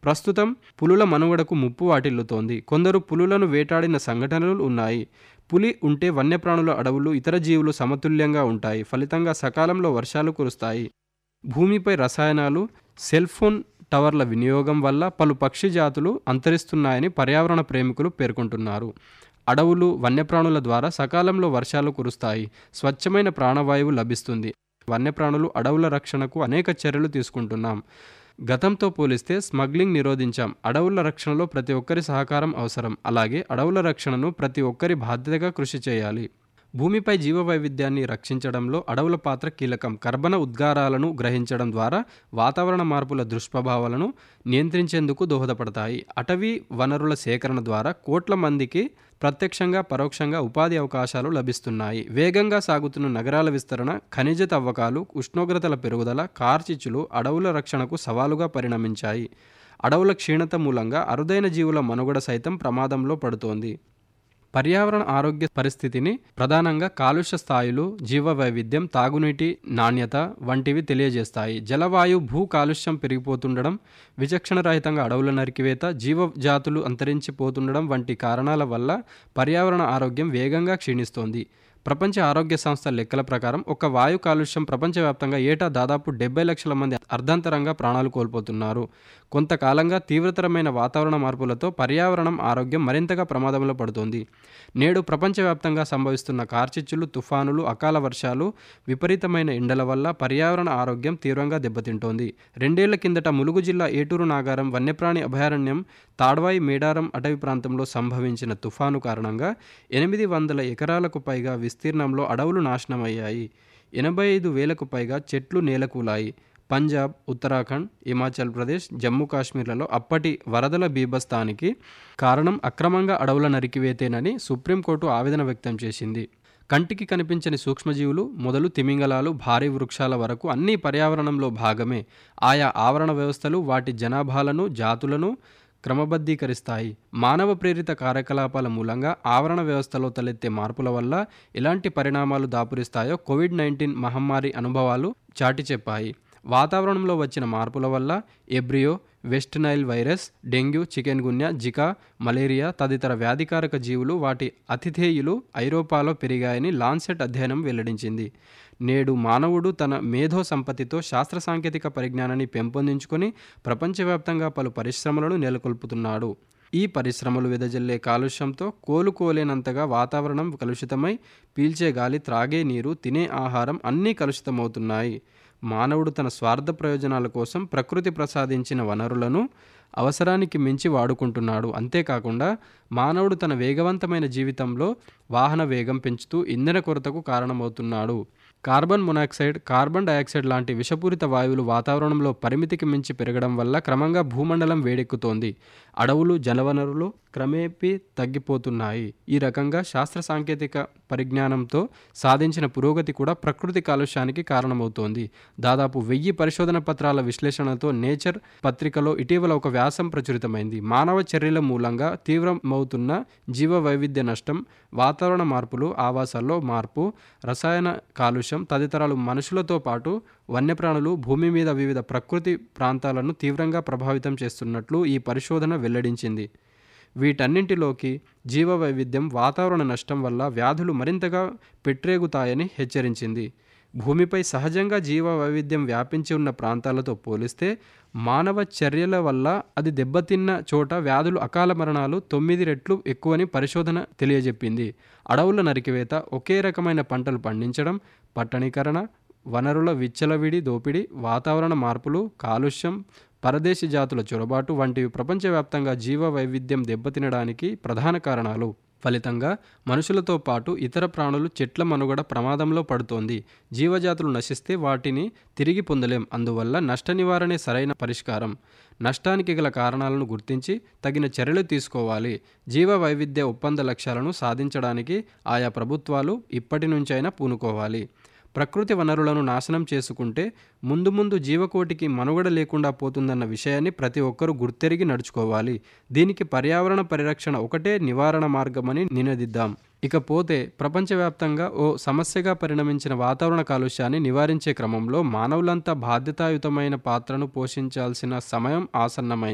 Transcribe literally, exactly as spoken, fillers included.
ప్రస్తుతం పులుల మనుగడకు ముప్పు వాటిల్లుతోంది. కొందరు పులులను వేటాడిన సంఘటనలు ఉన్నాయి. పులి ఉంటే వన్యప్రాణుల అడవులు ఇతర జీవులు సమతుల్యంగా ఉంటాయి. ఫలితంగా సకాలంలో వర్షాలు కురుస్తాయి. భూమిపై రసాయనాలు, సెల్ ఫోన్ టవర్ల వినియోగం వల్ల పలు పక్షి జాతులు అంతరిస్తున్నాయని పర్యావరణ ప్రేమికులు పేర్కొంటున్నారు. అడవులు, వన్యప్రాణుల ద్వారా సకాలంలో వర్షాలు కురుస్తాయి. స్వచ్ఛమైన ప్రాణవాయువు లభిస్తుంది. వన్యప్రాణులు, అడవుల రక్షణకు అనేక చర్యలు తీసుకుంటున్నాం. గతంతో పోలిస్తే స్మగ్లింగ్ నిరోధించాం. అడవుల రక్షణలో ప్రతి ఒక్కరి సహకారం అవసరం. అలాగే అడవుల రక్షణను ప్రతి ఒక్కరి బాధ్యతగా కృషి చేయాలి. భూమిపై జీవ వైవిధ్యాన్ని రక్షించడంలో అడవుల పాత్ర కీలకం. కర్బన ఉద్గారాలను గ్రహించడం ద్వారా వాతావరణ మార్పుల దుష్ప్రభావాలను నియంత్రించేందుకు దోహదపడతాయి. అటవీ వనరుల సేకరణ ద్వారా కోట్ల మందికి ప్రత్యక్షంగా, పరోక్షంగా ఉపాధి అవకాశాలు లభిస్తున్నాయి. వేగంగా సాగుతున్న నగరాల విస్తరణ, ఖనిజ తవ్వకాలు, ఉష్ణోగ్రతల పెరుగుదల, కార్చిచ్చులు అడవుల రక్షణకు సవాలుగా పరిణమించాయి. అడవుల క్షీణత మూలంగా అరుదైన జీవుల మనుగడ సైతం ప్రమాదంలో పడుతోంది. పర్యావరణ ఆరోగ్య పరిస్థితిని ప్రధానంగా కాలుష్య స్థాయిలు, జీవ వైవిధ్యం, తాగునీటి నాణ్యత వంటివి తెలియజేస్తాయి. జలవాయు, భూ కాలుష్యం పెరిగిపోతుండడం, విచక్షణరహితంగా అడవుల నరికివేత, జీవజాతులు అంతరించిపోతుండడం వంటి కారణాల వల్ల పర్యావరణ ఆరోగ్యం వేగంగా క్షీణిస్తోంది. ప్రపంచ ఆరోగ్య సంస్థ లెక్కల ప్రకారం ఒక్క వాయు కాలుష్యం ప్రపంచవ్యాప్తంగా ఏటా దాదాపు డెబ్బై లక్షల మంది అర్ధాంతరంగా ప్రాణాలు కోల్పోతున్నారు. కొంతకాలంగా తీవ్రతరమైన వాతావరణ మార్పులతో పర్యావరణం ఆరోగ్యం మరింతగా ప్రమాదంలో పడుతోంది. నేడు ప్రపంచవ్యాప్తంగా సంభవిస్తున్న కార్చిచ్చులు, తుఫానులు, అకాల వర్షాలు, విపరీతమైన ఎండల వల్ల పర్యావరణ ఆరోగ్యం తీవ్రంగా దెబ్బతింటోంది. రెండేళ్ల కిందట ములుగు జిల్లా ఏటూరు నాగారం వన్యప్రాణి అభయారణ్యం తాడ్వాయి మేడారం అటవీ ప్రాంతంలో సంభవించిన తుఫాను కారణంగా ఎనిమిది వందల ఎకరాలకు పైగా విస్తీర్ణంలో అడవులు నాశనమయ్యాయి. ఎనభై ఐదు వేలకు పైగా చెట్లు నేలకూలాయి. పంజాబ్, ఉత్తరాఖండ్, హిమాచల్ ప్రదేశ్, జమ్మూ కాశ్మీర్లలో అప్పటి వరదల బీభత్సానికి కారణం అక్రమంగా అడవుల నరికివేతేనని సుప్రీంకోర్టు ఆవేదన వ్యక్తం చేసింది. కంటికి కనిపించని సూక్ష్మజీవులు మొదలు తిమింగలాలు, భారీ వృక్షాల వరకు అన్నీ పర్యావరణంలో భాగమే. ఆయా ఆవరణ వ్యవస్థలు వాటి జనాభాలను, జాతులను క్రమబద్ధీకరిస్తాయి. మానవ ప్రేరిత కార్యకలాపాల మూలంగా ఆవరణ వ్యవస్థలో తలెత్తే మార్పుల వల్ల ఎలాంటి పరిణామాలు దాపురిస్తాయో కోవిడ్ నైన్టీన్ మహమ్మారి అనుభవాలు చాటి చెప్పాయి. వాతావరణంలో వచ్చిన మార్పుల వల్ల Ebreo, west Nile virus, dengue, chicken గున్యా, Zika, malaria తదితర వ్యాధికారక జీవులు వాటి అతిథేయులు ఐరోపాలో పెరిగాయని లాన్సెట్ అధ్యయనం వెల్లడించింది. నేడు మానవుడు తన మేధో సంపత్తితో శాస్త్ర సాంకేతిక పరిజ్ఞానాన్ని పెంపొందించుకొని ప్రపంచవ్యాప్తంగా పలు పరిశ్రమలను నెలకొల్పుతున్నాడు. ఈ పరిశ్రమలు వెదజల్లే కాలుష్యంతో కోలుకోలేనంతగా వాతావరణం కలుషితమై పీల్చే గాలి, త్రాగే నీరు, తినే ఆహారం అన్నీ కలుషితమవుతున్నాయి. మానవుడు తన స్వార్థ ప్రయోజనాల కోసం ప్రకృతి ప్రసాదించిన వనరులను అవసరానికి మించి వాడుకుంటున్నాడు. అంతేకాకుండా మానవుడు తన వేగవంతమైన జీవితంలో వాహన వేగం పెంచుతూ ఇంధన కొరతకు కారణమవుతున్నాడు. కార్బన్ మొనాక్సైడ్, కార్బన్ డయాక్సైడ్ లాంటి విషపూరిత వాయువులు వాతావరణంలో పరిమితికి మించి పెరగడం వల్ల క్రమంగా భూమండలం వేడెక్కుతోంది. అడవులు, జలవనరులు క్రమేపీ తగ్గిపోతున్నాయి. ఈ రకంగా శాస్త్ర సాంకేతిక పరిజ్ఞానంతో సాధించిన పురోగతి కూడా ప్రకృతి కాలుష్యానికి కారణమవుతోంది. దాదాపు వెయ్యి పరిశోధన పత్రాల విశ్లేషణతో నేచర్ పత్రికలో ఇటీవల ఒక వ్యాసం ప్రచురితమైంది. మానవ చర్యల మూలంగా తీవ్రమవుతున్న జీవ వైవిధ్య నష్టం, వాతావరణ మార్పులు, ఆవాసాల్లో మార్పు, రసాయన కాలుష్యం తదితరాలు మనుషులతో పాటు వన్యప్రాణులు, భూమి మీద వివిధ ప్రకృతి ప్రాంతాలను తీవ్రంగా ప్రభావితం చేస్తున్నట్లు ఈ పరిశోధన వెల్లడించింది. వీటన్నింటిలోకి జీవ వైవిధ్యం, వాతావరణ నష్టం వల్ల వ్యాధులు మరింతగా పెట్టరేగుతాయని హెచ్చరించింది. భూమిపై సహజంగా జీవ వైవిధ్యం వ్యాపించి ఉన్న ప్రాంతాలతో పోలిస్తే మానవ చర్యల వల్ల అది దెబ్బతిన్న చోట వ్యాధులు, అకాల మరణాలు తొమ్మిది రెట్లు ఎక్కువని పరిశోధన తెలియజెప్పింది. అడవుల నరికివేత, ఒకే రకమైన పంటలు పండించడం, పట్టణీకరణ, వనరుల విచ్చలవిడి దోపిడీ, వాతావరణ మార్పులు, కాలుష్యం, పరదేశీ జాతుల చొరబాటు వంటివి ప్రపంచవ్యాప్తంగా జీవ వైవిధ్యం దెబ్బతినడానికి ప్రధాన కారణాలు. ఫలితంగా మనుషులతో పాటు ఇతర ప్రాణులు, చెట్ల మనుగడ ప్రమాదంలో పడుతోంది. జీవజాతులు నశిస్తే వాటిని తిరిగి పొందలేం. అందువల్ల నష్ట నివారణే సరైన పరిష్కారం. నష్టానికి గల కారణాలను గుర్తించి తగిన చర్యలు తీసుకోవాలి. జీవ వైవిధ్య ఒప్పంద లక్ష్యాలను సాధించడానికి ఆయా ప్రభుత్వాలు ఇప్పటి నుంచైనా పూనుకోవాలి. ప్రకృతి వనరులను నాశనం చేసుకుంటే ముందు ముందు జీవకోటికి మనుగడ లేకుండా పోతుందన్న విషయాన్ని ప్రతి ఒక్కరూ గుర్తెరిగి నడుచుకోవాలి. దీనికి పర్యావరణ పరిరక్షణ ఒకటే నివారణ మార్గమని నినదిద్దాం. ఇకపోతే ప్రపంచవ్యాప్తంగా ఓ సమస్యగా పరిణమించిన వాతావరణ కాలుష్యాన్ని నివారించే క్రమంలో మానవులంతా బాధ్యతాయుతమైన పాత్రను పోషించాల్సిన సమయం ఆసన్నమైంది.